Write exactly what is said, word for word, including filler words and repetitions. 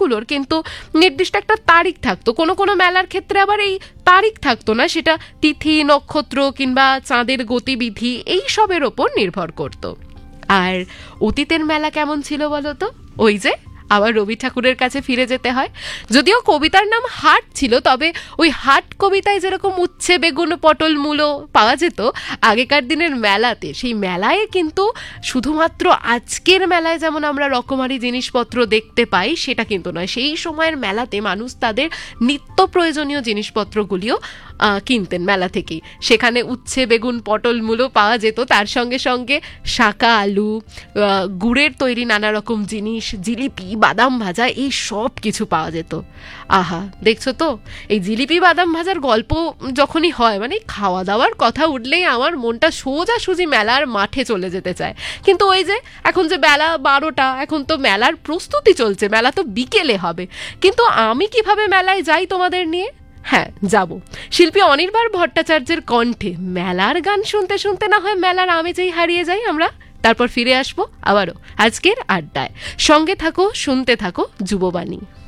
মেলাগুলোর কিন্তু নির্দিষ্ট একটা তারিখ থাকতো, কোনো কোনো মেলার ক্ষেত্রে আবার এই তারিখ থাকতো না, সেটা তিথি নক্ষত্র কিংবা চাঁদের গতিবিধি এই সবের ওপর নির্ভর করত। আর অতীতের মেলা কেমন ছিল বলো তো? ওই যে আবার রবি ঠাকুরের কাছে ফিরে যেতে হয়। যদিও কবিতার নাম হাট ছিল, তবে ওই হাট কবিতায় যেরকম উচ্ছে বেগুন পটল মূলো পাওয়া যেত আগেকার দিনের মেলাতে, সেই মেলায় কিন্তু শুধুমাত্র আজকের মেলায় যেমন আমরা রকমারি জিনিসপত্র দেখতে পাই সেটা কিন্তু নয়। সেই সময়ের মেলাতে মানুষ তাদের নিত্য প্রয়োজনীয় জিনিসপত্রগুলিও কিনতেন মেলা থেকেই। সেখানে উচ্ছে বেগুন পটল মূলো পাওয়া যেত, তার সঙ্গে সঙ্গে শাঁকা আলু, গুড়ের তৈরি নানা রকম জিনিস, জিলিপি, বাদাম ভাজা, এই সব কিছু পাওয়া যেত। আহা, দেখছো তো, এই জিলিপি বাদাম ভাজার গল্প যখনই হয়, মানে খাওয়া দাওয়ার কথা উঠলেই আমার মনটা সোজাসুজি মেলার মাঠে চলে যেতে চায়। কিন্তু ওই যে এখন যে বেলা বারোটা, এখন তো মেলার প্রস্তুতি চলছে, মেলা তো বিকেলে হবে। কিন্তু আমি কিভাবে মেলায় যাই তোমাদের নিয়ে? হ্যাঁ, যাব শিল্পী অনির্বাণ ভট্টাচার্যের কণ্ঠে মেলার গান শুনতে শুনতে না হয় মেলার আমেজেই হারিয়ে যাই আমরা। তারপর ফিরে আসবো আবারও আজকের আড্ডায়। সঙ্গে থাকো, শুনতে থাকো যুববাণী।